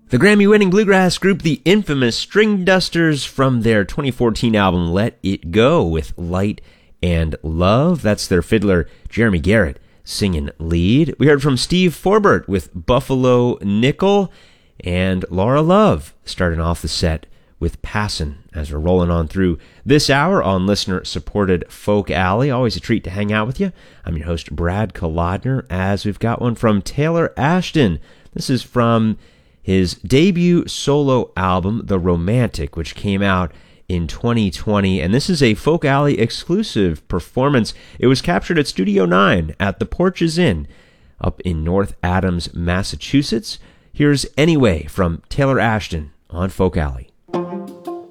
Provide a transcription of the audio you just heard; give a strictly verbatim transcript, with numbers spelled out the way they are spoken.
The Grammy-winning bluegrass group, the infamous String Dusters, from their twenty fourteen album Let It Go with Light and Love. That's their fiddler, Jeremy Garrett, singing lead. We heard from Steve Forbert with Buffalo Nickel, and Laura Love starting off the set with Passin', as we're rolling on through this hour on listener-supported Folk Alley. Always a treat to hang out with you. I'm your host, Brad Kolodner, as we've got one from Taylor Ashton. This is from his debut solo album, The Romantic, which came out in twenty twenty, and this is a Folk Alley exclusive performance. It was captured at Studio nine at the Porches Inn up in North Adams, Massachusetts. Here's Anyway from Taylor Ashton on Folk Alley.